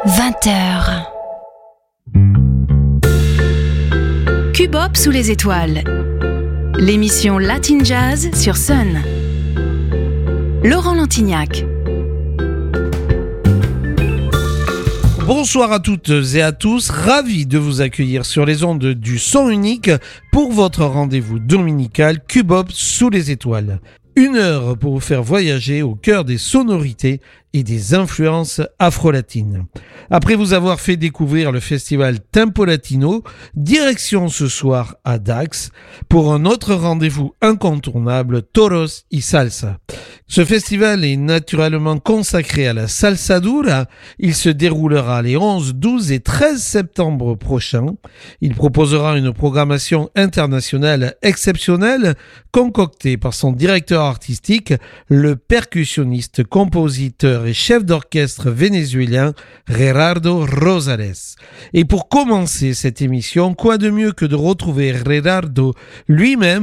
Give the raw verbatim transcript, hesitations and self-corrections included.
vingt heures. Cubop sous les étoiles. L'émission Latin Jazz sur Sun. Laurent Lantignac. Bonsoir à toutes et à tous, ravi de vous accueillir sur les ondes du son unique pour votre rendez-vous dominical Cubop sous les étoiles. Une heure pour vous faire voyager au cœur des sonorités et des influences afro-latines. Après vous avoir fait découvrir le festival Tempo Latino, direction ce soir à Dax pour un autre rendez-vous incontournable, Toros y Salsa. Ce festival est naturellement consacré à la salsa dura. Il se déroulera les onze, douze et treize septembre prochains. Il proposera une programmation internationale exceptionnelle concoctée par son directeur artistique, le percussionniste, compositeur et chef d'orchestre vénézuélien Gerardo Rosales. Et pour commencer cette émission, quoi de mieux que de retrouver Gerardo lui-même